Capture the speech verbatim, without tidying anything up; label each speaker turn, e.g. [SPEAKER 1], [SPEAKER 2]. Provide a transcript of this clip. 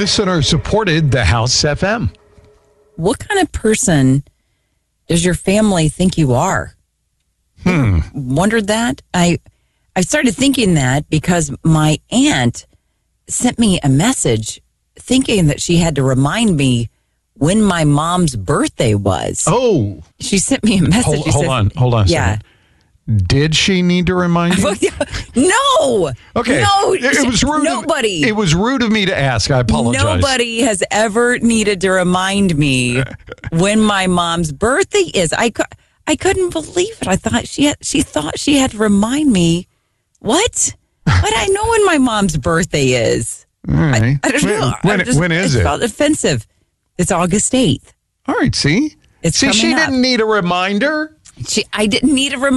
[SPEAKER 1] Listener supported the House F M.
[SPEAKER 2] What kind of person does your family think you are?
[SPEAKER 1] Hmm.
[SPEAKER 2] Wondered that? I I started thinking that because my aunt sent me a message thinking that she had to remind me when my mom's birthday was.
[SPEAKER 1] Oh.
[SPEAKER 2] She sent me a message.
[SPEAKER 1] Hold,
[SPEAKER 2] She
[SPEAKER 1] hold
[SPEAKER 2] says,
[SPEAKER 1] on. Hold on a
[SPEAKER 2] yeah.
[SPEAKER 1] second. Did she need to remind you?
[SPEAKER 2] No.
[SPEAKER 1] Okay.
[SPEAKER 2] No.
[SPEAKER 1] It, it was rude.
[SPEAKER 2] Nobody.
[SPEAKER 1] Of, it was rude of me to ask. I apologize.
[SPEAKER 2] Nobody has ever needed to remind me when my mom's birthday is. I, cou- I couldn't believe it. I thought she had, she thought she had to remind me. What? But I know when my mom's birthday is.
[SPEAKER 1] All right.
[SPEAKER 2] I, I don't
[SPEAKER 1] when,
[SPEAKER 2] know.
[SPEAKER 1] When,
[SPEAKER 2] just,
[SPEAKER 1] when is
[SPEAKER 2] it?
[SPEAKER 1] it?
[SPEAKER 2] It felt offensive. It's August eighth.
[SPEAKER 1] All right. See?
[SPEAKER 2] It's
[SPEAKER 1] See, she
[SPEAKER 2] coming up.
[SPEAKER 1] didn't need a reminder.
[SPEAKER 2] She, I didn't need a reminder.